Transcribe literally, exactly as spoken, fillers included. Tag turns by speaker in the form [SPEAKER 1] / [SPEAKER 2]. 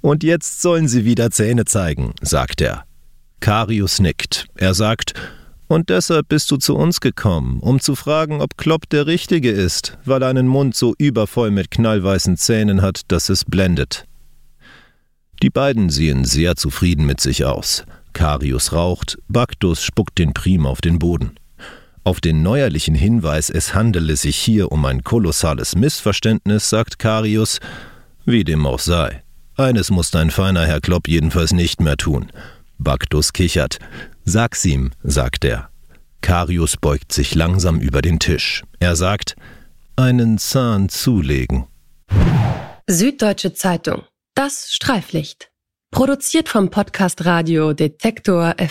[SPEAKER 1] Und jetzt sollen Sie wieder Zähne zeigen, sagt er. Karius nickt. Er sagt: Und deshalb bist du zu uns gekommen, um zu fragen, ob Klopp der Richtige ist, weil er einen Mund so übervoll mit knallweißen Zähnen hat, dass es blendet. Die beiden sehen sehr zufrieden mit sich aus. Karius raucht, Baktus spuckt den Prim auf den Boden. Auf den neuerlichen Hinweis, es handele sich hier um ein kolossales Missverständnis, sagt Karius: Wie dem auch sei. Eines muss dein feiner Herr Klopp jedenfalls nicht mehr tun. Baktus kichert. Sag's ihm, sagt er. Karius beugt sich langsam über den Tisch. Er sagt: Einen Zahn zulegen.
[SPEAKER 2] Süddeutsche Zeitung. Das Streiflicht. Produziert vom Podcast Radio Detektor F